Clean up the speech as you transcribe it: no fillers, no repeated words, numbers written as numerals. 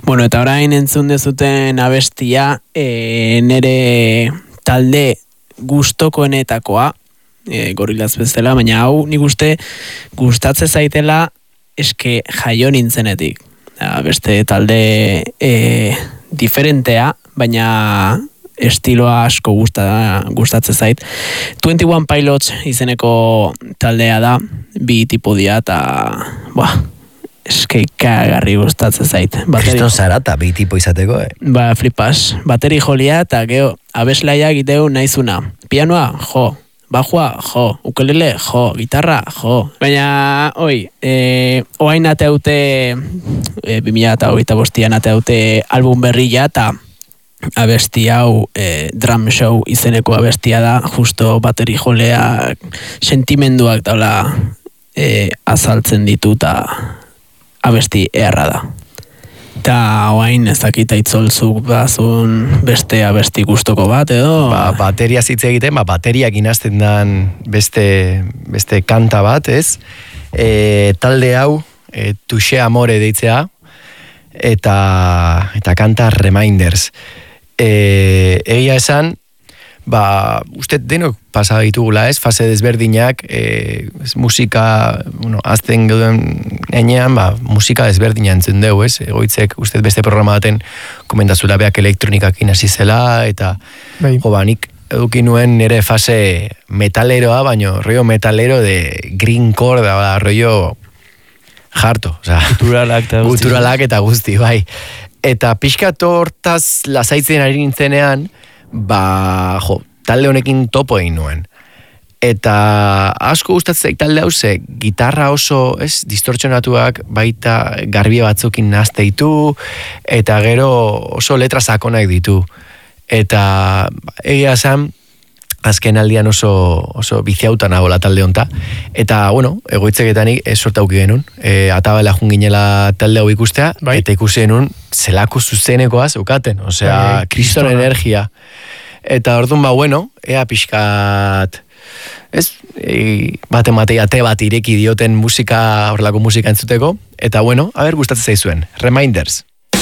Bueno, eta orain entzun dezuten abestia, nere talde gustokoenetakoa, Gorillaz bezala, baina hau nik uste gustatze zaitela eske jaio nintzenetik. Beste talde diferentea, baina estiloa asko gustatze zait. 21 Pilots izeneko taldea da, bi tipo dira, eta eske kagarri gustatze zait. Kriston zarata bi tipo izateko, Flipas. Bateri jolia, eta geho, abeslaia egiteu naizuna. Pianoa, jo. Bajua, jo, ukelele, jo, gitarra, jo. Baina, oain ateute, 2025an ateute album berria, eta abesti hau, drum show izeneko abestia da, justo bateri jolea, sentimenduak daula azaltzen ditu, eta abesti eharra da. Eta oain ez dakita itzolzuk bazun beste abesti gustoko bat edo? Bateria zitze egiten, bateriak inazten dan beste kanta bat, ez? Talde hau, Touché Amore deitzea, eta kanta Reminders. Egia esan, uste denok pasa ditugula, ez? Fase desberdinak, musika, azten gauden enean, musika desberdina entzun dugu, ez? Egoitzek, uste beste programa baten komentazula beak elektronikak inasi zela, eta nik eduki nuen nire fase metaleroa, baino rollo metalero de greencore, rollo jarto, guturalak eta guzti, bai. Eta pixkat hortaz lasaitzen ari nintzenean, talde honekin topo egin nuen. Eta asko gustatzen talde hau ze, gitarra oso, distortzionatuak, baita garbie batzukin nazteitu, eta gero oso letra sakonak ditu. Eta egia esan, azken aldian oso biziautan nagoela talde honta. Eta, egoitzeketanik sortauki genuen. Atabela junginela talde hau ikustea, eta ikusi genuen zelako zuzenekoa zeukaten. Osea, kriston energia. Eta orduan, ea pixkat, bate ate bat ireki dioten musika, horrelako musika entzuteko. Eta, gustatzen zaizuen. Reminders.